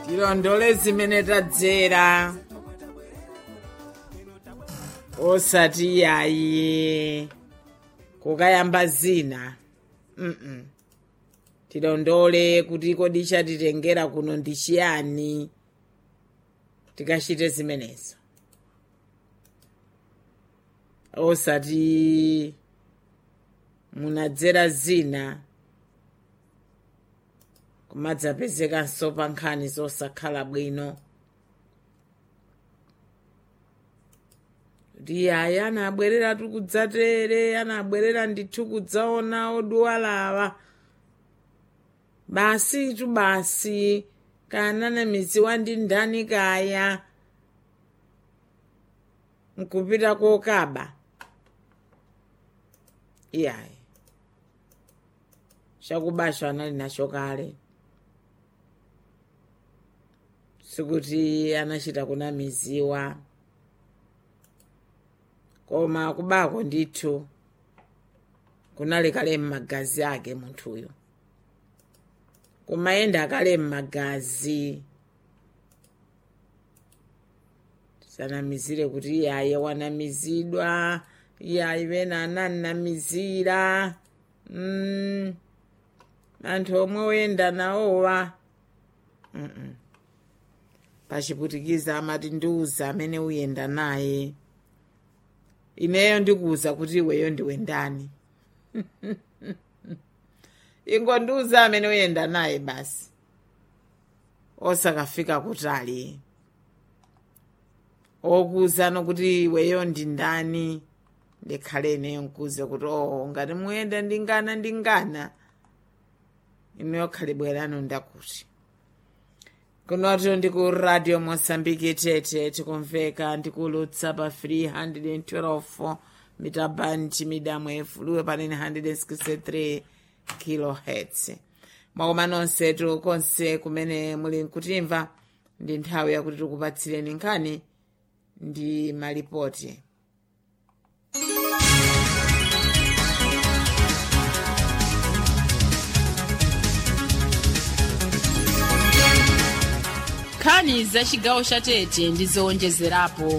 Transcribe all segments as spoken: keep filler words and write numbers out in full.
tilondole zimene tadzera osati yayi kukayamba zina. Mm-mm. Tilondole kuti kodi chatitengera kuno ndi chiyani tikachite zimenezo. Osati munadzera zina kumadzapezekanso pa nkhani zosakhala bwino. Kuti ayi anabwerera tikudzatere, anabwerera ndithu kudzaona odwalawa. Basi tu basi kananamiziwa ndi ndani kaya nkupita kokaba. Iyayi chakubasha anali nacho kale, sikuti anachita kunamiziwa, koma kubako ndithu kunali kale m'magazi ake munthuyo, kumayenda kale m'magazi. Sanamizire kuti iyaye wanamizidwa, iyayi wena ananamizira. Mm. Anthu omwe oyenda nawowa. Mm-mm. Pachiputikiza amati ndiuza amene uyenda naye. Ineyo ndikuuza kuti iweyo ndiwe ndani. Ingo ndiuza amene uyenda naye basi. Osakafika kutali. Okuuza nokuti iweyo ndi ndani. Ndikhale ineyo nkuuze kuti oh ngati muyenda ndingana ndingana. Ineyo khale bwerano ndakuti. Kunoto ndiku Radio Mozambique Tete tikumveka ndikulutsa pa three twelve mita band midamwe fuluwe panene one hundred sixty-three kilohertz. Mwakoma nonsetu konse kumene muli nkutimva ndi nthawi yakuti tikupatsireni nkhani ndi malipoti. Nkhani za chigawo cha Tete ndi zowonjezerapo.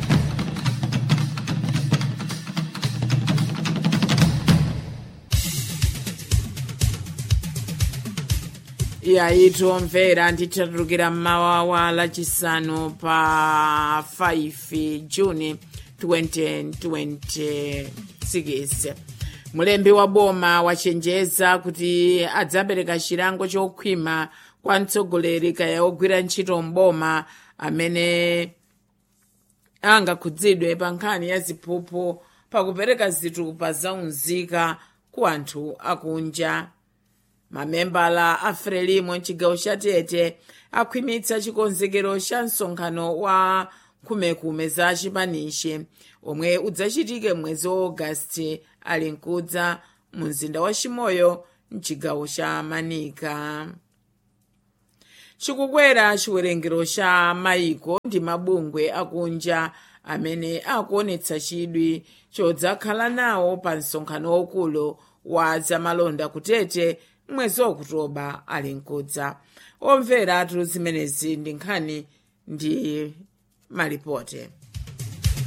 Iyayi tiomvera ndithatukira mmawawa lachisanu pa five June twenty twenty-six. Mulembi wa boma wachenjeza kuti adzapereka chilango chokhwima kwa mtsogoleri kaya ogwira ntchito mboma amene angakhudzidwe pa nkhani ya ziphuphu pakupereka zitupa zaunzika ku anthu akunja. Mamembala a Frelimo m'chigawo cha Tete akhwimitsa chikonzekero cha msonkhano wa nkhumekume za chipanishi omwe udzachitike mwezi wa Augasti ali nkudza mu mzinda wa Chimoyo m'chigawo cha Manika. Chikukwera chiwerengero cha maiko ndi mabungwe akunja amene akuonetsa chidwi chodzakhala nawo pa msonkhano waukulu wa zamalonda ku Tete mwezi wa Oktoba ali nkudza. Omvera atu zimenezi ndi nkhani ndi malipoti.